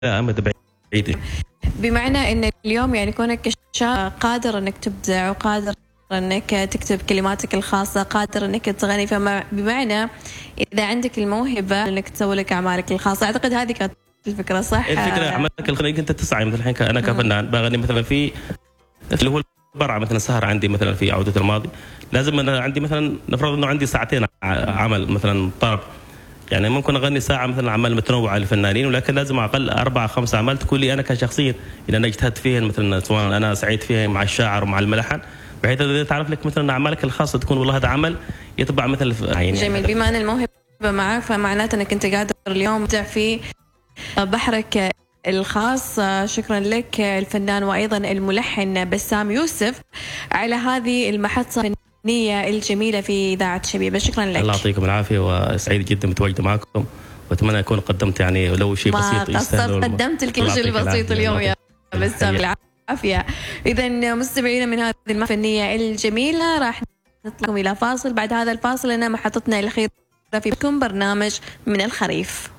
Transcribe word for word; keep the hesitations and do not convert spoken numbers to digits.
أمد بعيد. بمعنى ان اليوم يعني كونك كشاب قادر انك تبدع وقادر انك تكتب كلماتك الخاصه، قادر انك تغني، فما بمعنى اذا عندك الموهبه انك تسوي لك اعمالك الخاصه. اعتقد هذه كانت الفكره، صح؟ الفكره اعمالك الخاصه انت تسعى. مثلا الحين انا كفنان بغني مثلا في اللي هو البرع، مثلا سهر عندي مثلا في عوده الماضي، لازم انا عندي مثلا نفرض انه عندي ساعتين عمل مثلا طرب، يعني ممكن اغني ساعه مثلا اعمال متنوعه للفنانين، ولكن لازم على الاقل اربع خمس اعمال تكون لي انا كشخصيا اللي انا اجتهدت فيها، مثلا سواء انا سعيد فيها مع الشاعر ومع الملحن، بحيث اذا تعرف لك مثلا اعمالك الخاصه تكون والله هذا عمل يطبع مثل يعني. جميل. بما ان الموهبه معك فمعناته انك انت قادر اليوم تبدع في بحرك الخاص. شكرا لك الفنان وايضا الملحن بسام يوسف على هذه المحطه الفنيه الجميله في اذاعه شبيبه. شكرا لك. الله يعطيكم العافيه، وسعيد جدا متواجده معكم، واتمنى اكون قدمت يعني لو شيء بسيط. ما قصرت، قدمت لك شيء بسيط اليوم يا بسام. العافيه. اذا مستمعينا من هذه المحطه الفنيه الجميله راح نطلعكم الى فاصل. بعد هذا الفاصل لنا محطتنا الاخيره في برنامج من الخريف.